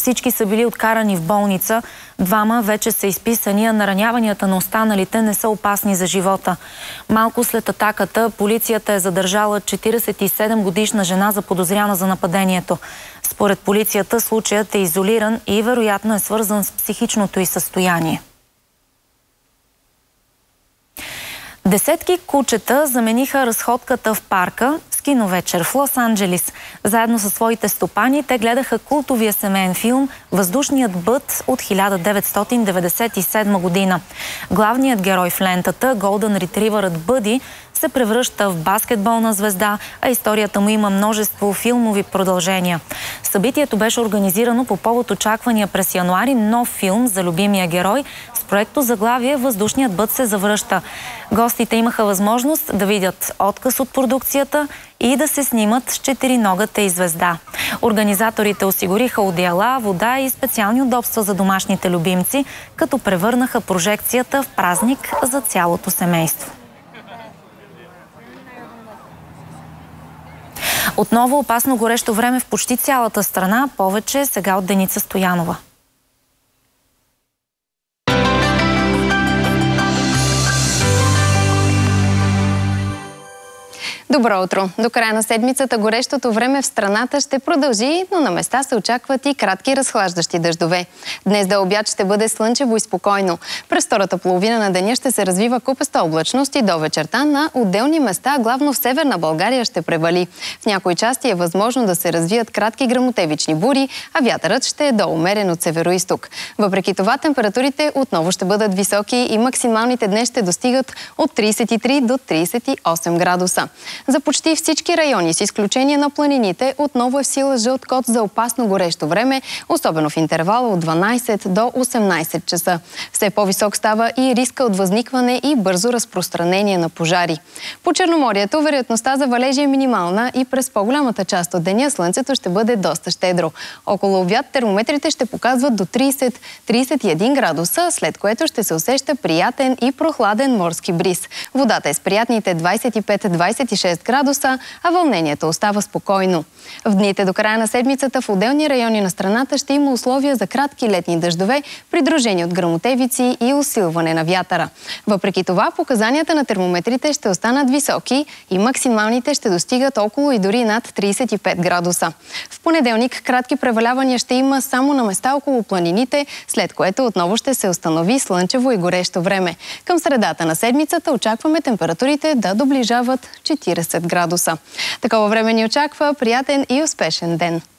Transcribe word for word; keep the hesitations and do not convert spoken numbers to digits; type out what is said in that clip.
Всички са били откарани в болница. Двама вече са изписани, а нараняванията на останалите не са опасни за живота. Малко след атаката полицията е задържала четиридесет и седем годишна жена заподозряна за нападението. Според полицията случаят е изолиран и вероятно е свързан с психичното й състояние. Десетки кучета замениха разходката в парка с киновечер в Лос-Анджелис. Заедно със своите стопани те гледаха култовия семейен филм «Въздушният бът» от хиляда деветстотин деветдесет и седма година. Главният герой в лентата, голден ретривърът Бъди, се превръща в баскетболна звезда, а историята му има множество филмови продължения. Събитието беше организирано по повод очаквания през януари нов филм за любимия герой с проекто заглавие «Въздушният бът се завръща». Гостите имаха възможност да видят отказ от продукцията и да се снимат с четириногата и звезда. Организаторите осигуриха одеяла, вода и специални удобства за домашните любимци, като превърнаха прожекцията в празник за цялото семейство. Отново опасно горещо време в почти цялата страна. Повече сега от Деница Стоянова. Добро утро! До края на седмицата горещото време в страната ще продължи, но на места се очакват и кратки разхлаждащи дъждове. Днес до обяд ще бъде слънчево и спокойно. През втората половина на деня ще се развива купеста облачност и до вечерта на отделни места, главно в северна България, ще превали. В някои части е възможно да се развият кратки гръмотевични бури, а вятърът ще е доумерен от североизток. Въпреки това, температурите отново ще бъдат високи и максималните днес ще достигат от тридесет и три до тридесет и осем градуса. За почти всички райони, с изключение на планините, отново е в сила жълт код за опасно горещо време, особено в интервала от дванадесет до осемнадесет часа. Все по-висок става и риска от възникване и бързо разпространение на пожари. По Черноморието вероятността за валежи е минимална и през по-голямата част от деня слънцето ще бъде доста щедро. Около обяд термометрите ще показват до тридесет до тридесет и един градуса, след което ще се усеща приятен и прохладен морски бриз. Водата е с приятните двадесет и пет до двадесет и шест градуса, а вълнението остава спокойно. В дните до края на седмицата в отделни райони на страната ще има условия за кратки летни дъждове, придружени от гръмотевици и усилване на вятъра. Въпреки това, показанията на термометрите ще останат високи и максималните ще достигат около и дори над тридесет и пет градуса. В понеделник кратки превалявания ще има само на места около планините, след което отново ще се установи слънчево и горещо време. Към средата на седмицата очакваме температурите да доближават четиридесет градуса. Такова време ни очаква приятен и успешен ден.